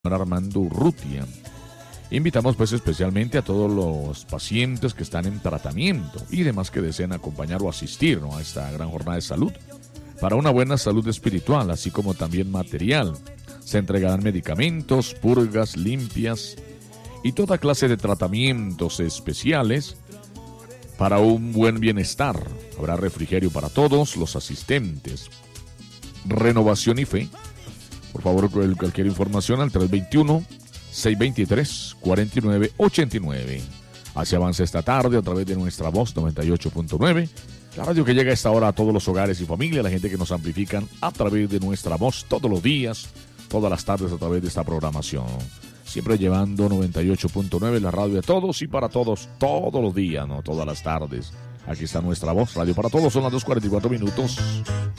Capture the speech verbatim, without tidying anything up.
Armando Urrutia. Invitamos pues especialmente a todos los pacientes que están en tratamiento y demás que deseen acompañar o asistir, ¿no?, a esta gran jornada de salud para una buena salud espiritual, así como también material. Se entregarán medicamentos, purgas, limpias y toda clase de tratamientos especiales para un buen bienestar. Habrá refrigerio para todos los asistentes. Renovación y fe. Por favor, cualquier información al tres dos uno, seis dos tres, cuatro nueve ocho nueve. Así avanza esta tarde a través de nuestra voz noventa y ocho punto nueve. La radio que llega a esta hora a todos los hogares y familias, la gente que nos amplifican a través de nuestra voz todos los días, todas las tardes a través de esta programación. Siempre llevando noventa y ocho punto nueve la radio a todos y para todos, todos los días, no todas las tardes. Aquí está nuestra voz, radio para todos, son las dos cuarenta y cuatro minutos.